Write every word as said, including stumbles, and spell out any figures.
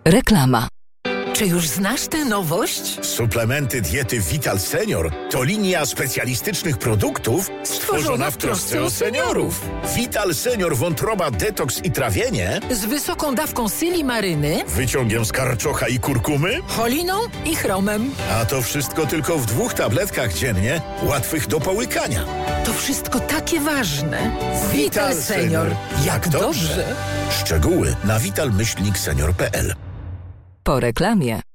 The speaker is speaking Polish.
Reklama. Czy już znasz tę nowość? Suplementy diety Vital Senior to linia specjalistycznych produktów stworzona w trosce o seniorów. Vital Senior wątroba detoks i trawienie Z wysoką dawką silimaryny, wyciągiem z karczocha i kurkumy, choliną i chromem. a to wszystko tylko w dwóch tabletkach dziennie, łatwych do połykania. To wszystko takie ważne. Vital Senior. Jak dobrze. Szczegóły na vital myślnik senior kropka p l. Po reklamie.